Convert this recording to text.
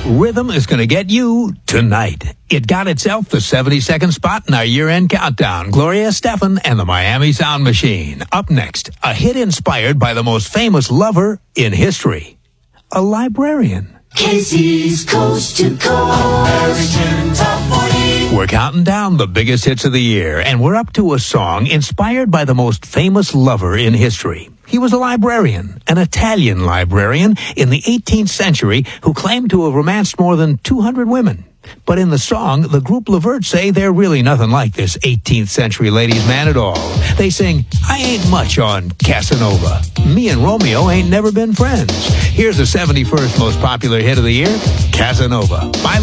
Rhythm is going to get you tonight. It got itself the 72nd spot in our year-end countdown. Gloria Estefan and the Miami Sound Machine. Up next, a hit inspired by the most famous lover in history. A librarian. Casey's Coast to Coast Top 40. We're counting down the biggest hits of the year, and we're up to a song inspired by the most famous lover in history. He was a librarian, an Italian librarian in the 18th century who claimed to have romanced more than 200 women. But in the song, the group Levert say they're really nothing like this 18th century ladies' man at all. They sing, I ain't much on Casanova. Me and Romeo ain't never been friends. Here's the 71st most popular hit of the year, Casanova. By